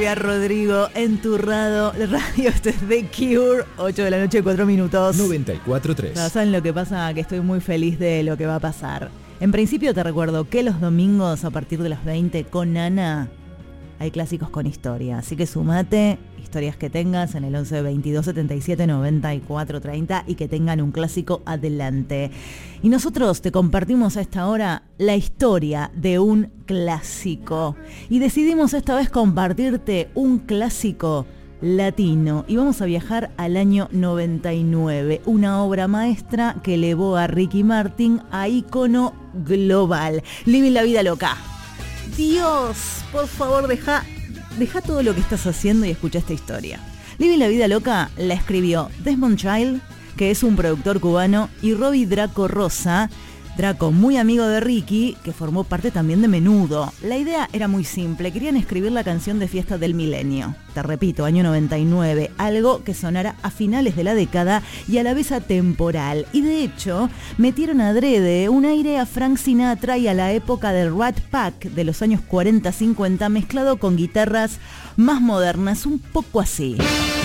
Olivia Rodrigo en tu radio. Esto es The Cure, 8 de la noche, 4 minutos. 94.3. ¿Saben lo que pasa? Que estoy muy feliz de lo que va a pasar. En principio te recuerdo que los domingos a partir de las 20 con Ana hay clásicos con historia. Así que sumate historias que tengas en el 11 22 77 94 30 y que tengan un clásico adelante. Y nosotros te compartimos a esta hora la historia de un clásico. Y decidimos esta vez compartirte un clásico latino. Y vamos a viajar al año 99. Una obra maestra que elevó a Ricky Martin a ícono global. Living la vida loca. Dios, por favor, deja todo lo que estás haciendo y escucha esta historia. Living la vida loca la escribió Desmond Child, que es un productor cubano, y Robbie Draco Rosa, Draco muy amigo de Ricky, que formó parte también de Menudo. La idea era muy simple, querían escribir la canción de fiesta del milenio. Te repito, año 99, algo que sonara a finales de la década y a la vez atemporal. Y de hecho, metieron adrede un aire a Frank Sinatra y a la época del Rat Pack de los años 40-50, mezclado con guitarras más modernas, un poco así.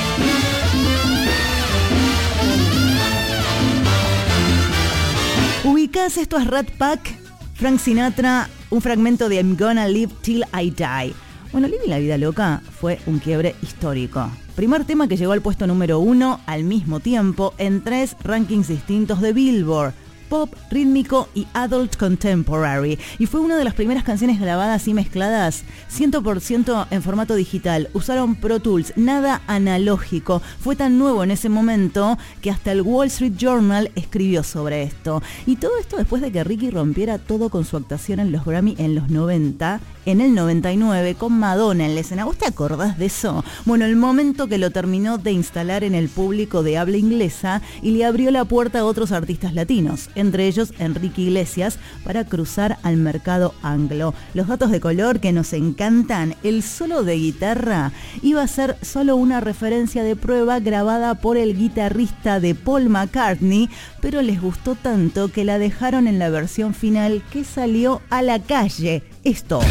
¿Ubicás? Esto es Rat Pack, Frank Sinatra, un fragmento de I'm Gonna Live Till I Die. Bueno, Living la vida loca fue un quiebre histórico. Primer tema que llegó al puesto número 1 al mismo tiempo en 3 rankings distintos de Billboard: pop, rítmico y adult contemporary. Y fue una de las primeras canciones grabadas y mezcladas 100% en formato digital. Usaron Pro Tools, nada analógico. Fue tan nuevo en ese momento que hasta el Wall Street Journal escribió sobre esto. Y todo esto después de que Ricky rompiera todo con su actuación en los Grammy en los 90, en el 99, con Madonna en la escena. ¿Vos te acordás de eso? Bueno, el momento que lo terminó de instalar en el público de habla inglesa y le abrió la puerta a otros artistas latinos, entre ellos Enrique Iglesias, para cruzar al mercado anglo. Los datos de color que nos encantan: el solo de guitarra iba a ser solo una referencia de prueba grabada por el guitarrista de Paul McCartney, pero les gustó tanto que la dejaron en la versión final que salió a la calle. Esto.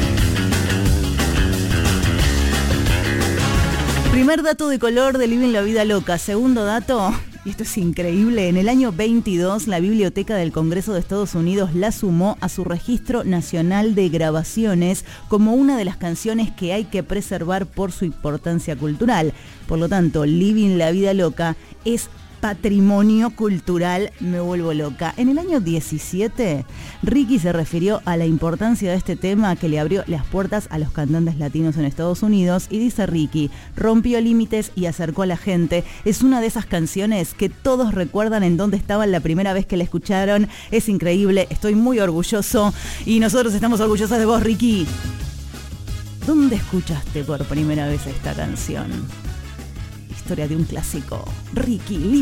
Primer dato de color de Living la vida loca. Segundo dato, y esto es increíble, en el año 22 la Biblioteca del Congreso de Estados Unidos la sumó a su registro nacional de grabaciones como una de las canciones que hay que preservar por su importancia cultural. Por lo tanto, Living la vida loca es patrimonio cultural, me vuelvo loca. En el año 17, Ricky se refirió a la importancia de este tema que le abrió las puertas a los cantantes latinos en Estados Unidos, y dice Ricky: rompió límites y acercó a la gente. Es una de esas canciones que todos recuerdan en dónde estaban la primera vez que la escucharon. Es increíble, estoy muy orgulloso y nosotros estamos orgullosas de vos, Ricky. ¿Dónde escuchaste por primera vez esta canción? Historia de un clásico. Ricky.